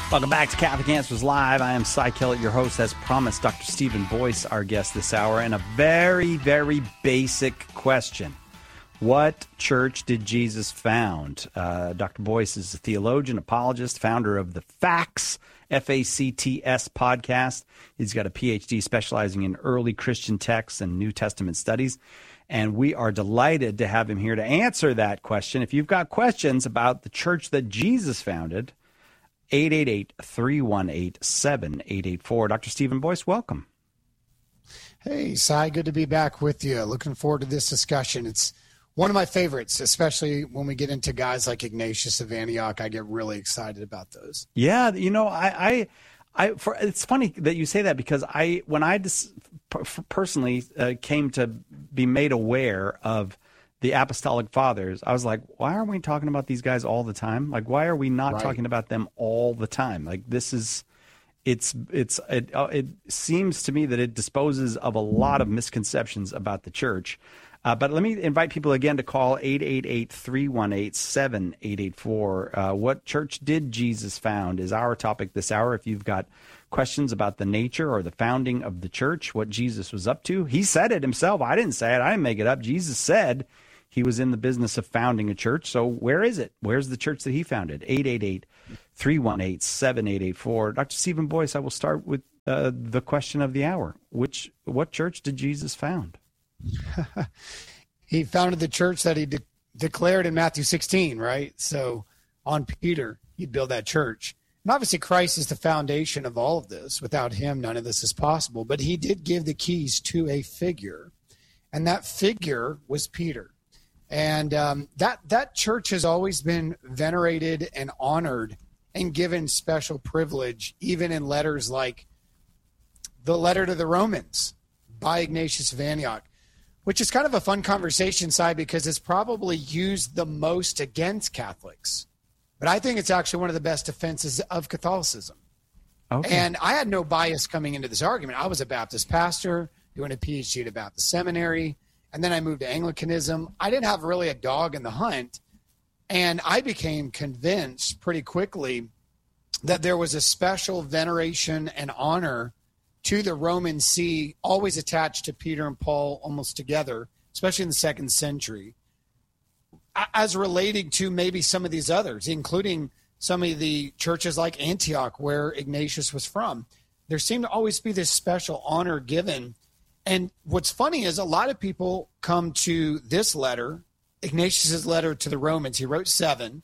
Welcome back to Catholic Answers Live. I am Cy Kellett, your host. As promised, Dr. Stephen Boyce, our guest this hour, and a very, very basic question. What church did Jesus found? Dr. Boyce is a theologian, apologist, founder of the Facts, F-A-C-T-S podcast. He's got a PhD specializing in early Christian texts and New Testament studies. And we are delighted to have him here to answer that question. If you've got questions about the church that Jesus founded, 888-318-7884. Dr. Stephen Boyce, welcome. Hey, Cy, good to be back with you. Looking forward to this discussion. It's one of my favorites, especially when we get into guys like Ignatius of Antioch. I get really excited about those. Yeah, you know, it's funny that you say that, because when I personally came to be made aware of the Apostolic Fathers, I was like, why aren't we talking about these guys all the time? Like, why are we not talking about them all the time? Like, this is, it seems to me that it disposes of a lot of misconceptions about the church. But let me invite people again to call 888-318-7884. What church did Jesus found is our topic this hour. If you've got questions about the nature or the founding of the church, what Jesus was up to. He said it himself. I didn't say it. I didn't make it up. Jesus said he was in the business of founding a church. So where is it? Where's the church that he founded? 888-318-7884. Dr. Stephen Boyce, I will start with the question of the hour. What church did Jesus found? He founded the church that he declared in Matthew 16, right? So on Peter, he'd build that church. And obviously Christ is the foundation of all of this. Without him, none of this is possible. But he did give the keys to a figure, and that figure was Peter. And that church has always been venerated and honored and given special privilege, even in letters like the letter to the Romans by Ignatius of Antioch, which is kind of a fun conversation, Si, because it's probably used the most against Catholics. But I think it's actually one of the best defenses of Catholicism. Okay. And I had no bias coming into this argument. I was a Baptist pastor doing a PhD at a Baptist seminary, and then I moved to Anglicanism. I didn't have really a dog in the hunt, and I became convinced pretty quickly that there was a special veneration and honor to the Roman See, always attached to Peter and Paul almost together, especially in the second century, as relating to maybe some of these others, including some of the churches like Antioch, where Ignatius was from. There seemed to always be this special honor given. And what's funny is a lot of people come to this letter, Ignatius's letter to the Romans. He wrote 7.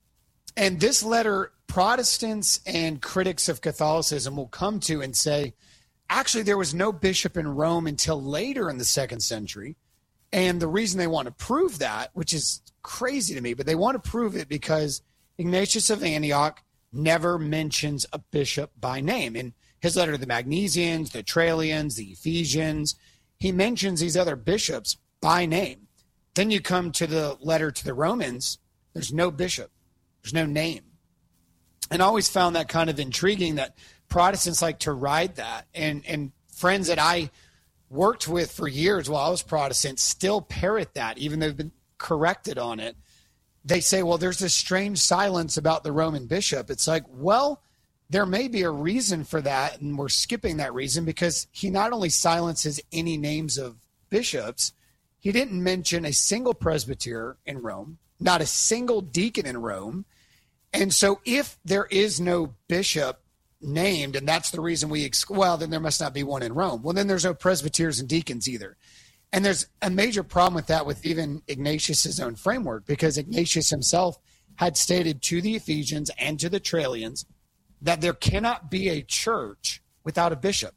And this letter, Protestants and critics of Catholicism will come to and say, actually, there was no bishop in Rome until later in the second century. And the reason they want to prove that, which is crazy to me, but they want to prove it because Ignatius of Antioch never mentions a bishop by name. In his letter to the Magnesians, the Trallians, the Ephesians, he mentions these other bishops by name. Then you come to the letter to the Romans, there's no bishop, there's no name. And I always found that kind of intriguing that Protestants like to ride that. And friends that I worked with for years while I was Protestant still parrot that, even though they've been corrected on it. They say, well, there's this strange silence about the Roman bishop. It's like, well, there may be a reason for that, and we're skipping that reason because he not only silences any names of bishops, he didn't mention a single presbyter in Rome, not a single deacon in Rome. And so if there is no bishop named, and that's the reason then there must not be one in Rome. Well, then there's no presbyters and deacons either. And there's a major problem with that with even Ignatius's own framework, because Ignatius himself had stated to the Ephesians and to the Trallians that there cannot be a church without a bishop.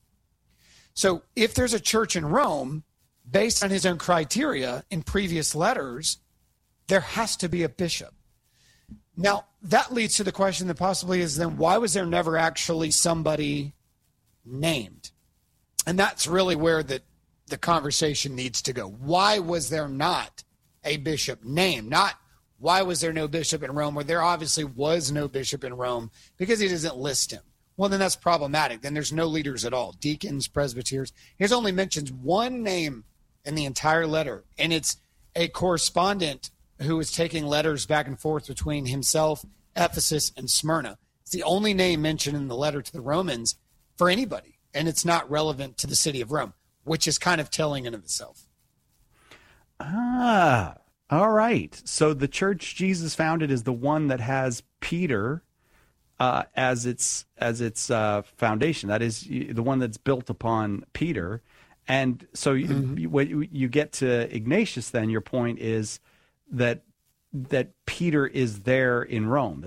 So if there's a church in Rome, based on his own criteria in previous letters, there has to be a bishop. Now, that leads to the question that possibly is then why was there never actually somebody named? And that's really where the conversation needs to go. Why was there not a bishop named? Not why was there no bishop in Rome, where there obviously was no bishop in Rome because he doesn't list him. Well, then that's problematic. Then there's no leaders at all. Deacons, presbyters. Here's only mentions one name in the entire letter, and it's a correspondent who was taking letters back and forth between himself, Ephesus, and Smyrna. It's the only name mentioned in the letter to the Romans for anybody, and it's not relevant to the city of Rome, which is kind of telling in of itself. Ah, all right. So the church Jesus founded is the one that has Peter as its foundation. That is the one that's built upon Peter. And so when you get to Ignatius, then your point is that Peter is there in Rome,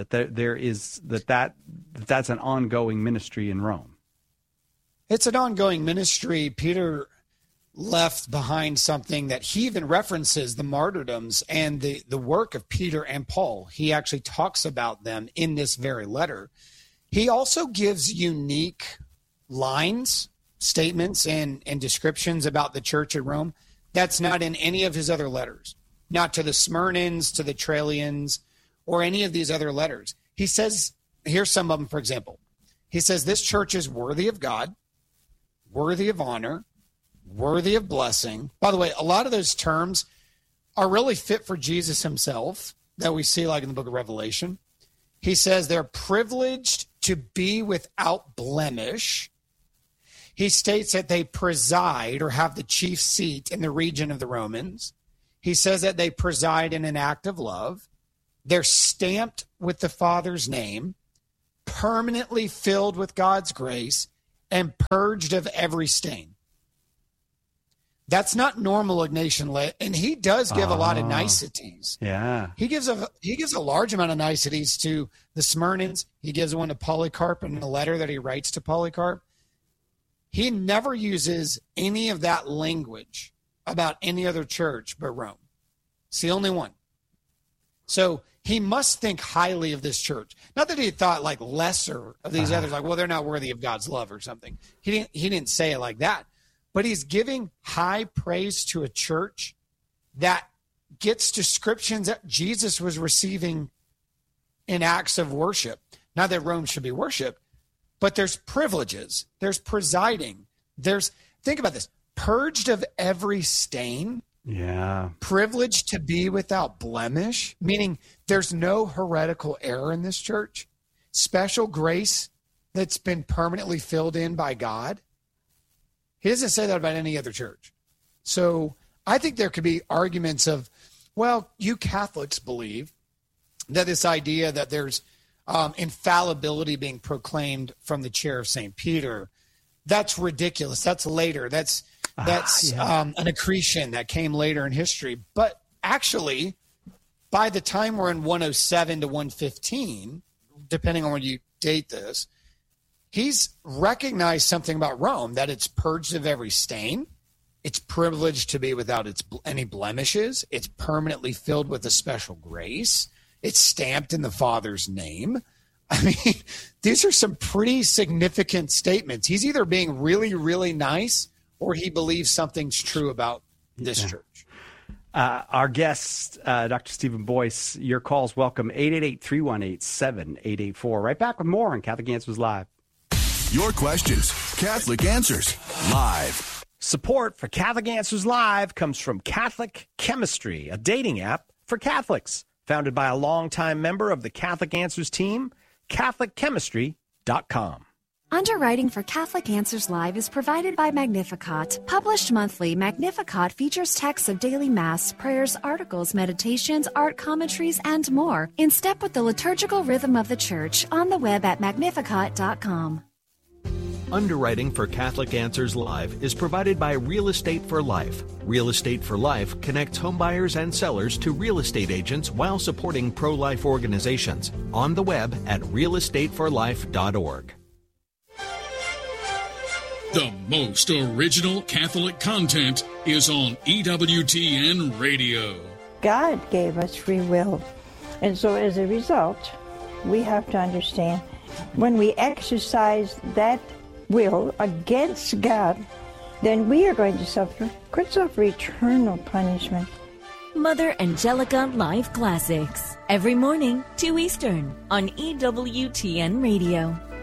that's an ongoing ministry in Rome. It's an ongoing ministry. Peter left behind something that he even references, the martyrdoms and the work of Peter and Paul. He actually talks about them in this very letter. He also gives unique lines, statements, and descriptions about the church at Rome that's not in any of his other letters, not to the Smyrnans, to the Trallians, or any of these other letters. He says, here's some of them, for example. He says, this church is worthy of God, worthy of honor, worthy of blessing. By the way, a lot of those terms are really fit for Jesus himself that we see like in the book of Revelation. He says they're privileged to be without blemish. He states that they preside or have the chief seat in the region of the Romans. He says that they preside in an act of love. They're stamped with the Father's name, permanently filled with God's grace, and purged of every stain. That's not normal Ignatian, and he does give a lot of niceties. Yeah, he gives a large amount of niceties to the Smyrnans. He gives one to Polycarp in the letter that he writes to Polycarp. He never uses any of that language about any other church but Rome. It's the only one. So he must think highly of this church. Not that he thought like lesser of these others, like, well, they're not worthy of God's love or something. He didn't say it like that. But he's giving high praise to a church that gets descriptions that Jesus was receiving in acts of worship. Not that Rome should be worshiped, but there's privileges. There's presiding. Think about this, purged of every stain. Yeah. Privileged to be without blemish, meaning there's no heretical error in this church. Special grace that's been permanently filled in by God. He doesn't say that about any other church. So I think there could be arguments of, well, you Catholics believe that this idea that there's infallibility being proclaimed from the chair of St. Peter, that's ridiculous. That's later. That's an accretion that came later in history. But actually, by the time we're in 107 to 115, depending on when you date this, he's recognized something about Rome, that it's purged of every stain. It's privileged to be without any blemishes. It's permanently filled with a special grace. It's stamped in the Father's name. I mean, these are some pretty significant statements. He's either being really, really nice or he believes something's true about this church. Our guest, Dr. Stephen Boyce, your calls welcome, 888-318-7884. Right back with more on Catholic Answers Live. Your questions, Catholic Answers Live. Support for Catholic Answers Live comes from Catholic Chemistry, a dating app for Catholics. Founded by a longtime member of the Catholic Answers team, CatholicChemistry.com. Underwriting for Catholic Answers Live is provided by Magnificat. Published monthly, Magnificat features texts of daily Mass, prayers, articles, meditations, art commentaries, and more, in step with the liturgical rhythm of the Church, on the web at Magnificat.com. Underwriting for Catholic Answers Live is provided by Real Estate for Life. Real Estate for Life connects homebuyers and sellers to real estate agents while supporting pro-life organizations. On the web at realestateforlife.org. The most original Catholic content is on EWTN Radio. God gave us free will, and so as a result, we have to understand when we exercise that will against God, then we are going to could suffer eternal punishment. Mother Angelica Live Classics, every morning, 2 Eastern, on EWTN Radio.